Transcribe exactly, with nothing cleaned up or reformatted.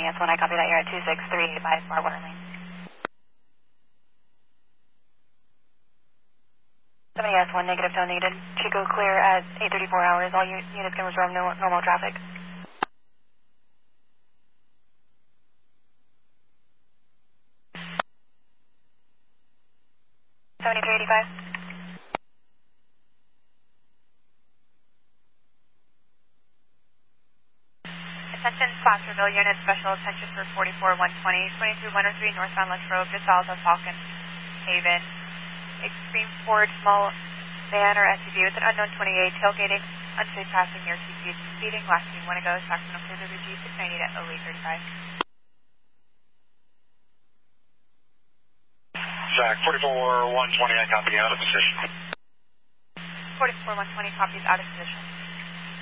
S one, I copy that. You're at two six three eight by Bar Water Lane. seventy S one, negative tone needed. Chico clear at eight thirty-four hours. All units can resume no, normal traffic. seventy-three eighty-five. Attention Placerville unit, special attention for forty-four one twenty, twenty-two one oh three northbound Let's Road, just south of Falcon Haven. Extreme Ford small van or S U V with an unknown twenty-eight, tailgating, unsafe passing near T P, speeding, last team one to go, Sacramento clear to the G six ninety at oh eight thirty-five. Zach, forty-four one twenty, I copy out of position. forty-four one twenty copies out of position.